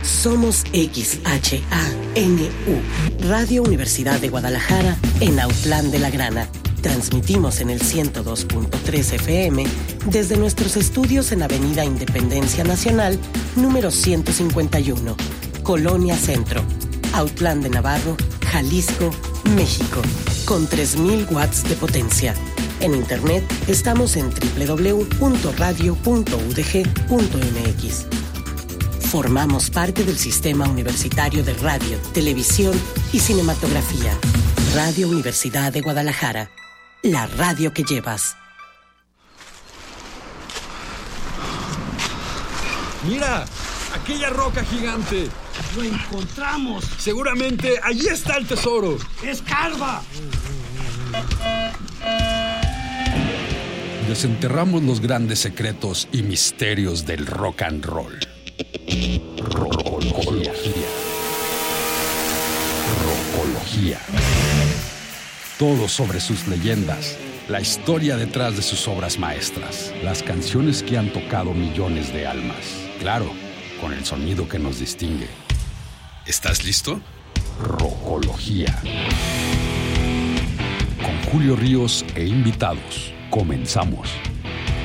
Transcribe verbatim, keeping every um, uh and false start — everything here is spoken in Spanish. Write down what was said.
Somos X H A N U, Radio Universidad de Guadalajara, en Autlán de la Grana. Transmitimos en el ciento dos punto tres F M desde nuestros estudios en Avenida Independencia Nacional, número ciento cincuenta y uno, Colonia Centro, Autlán de Navarro, Jalisco, México, con tres mil watts de potencia. En internet estamos en doble u doble u doble u punto radio punto u d g punto m x. Formamos parte del Sistema Universitario de Radio, Televisión y Cinematografía. Radio Universidad de Guadalajara. La radio que llevas. ¡Mira! ¡Aquella roca gigante! ¡Lo encontramos! Seguramente allí está el tesoro. ¡Escarba! Desenterramos los grandes secretos y misterios del rock and roll. Rockología. Rockología. Todo sobre sus leyendas, la historia detrás de sus obras maestras, las canciones que han tocado millones de almas. Claro, con el sonido que nos distingue. ¿Estás listo? Rockología. Con Julio Ríos e invitados. Comenzamos.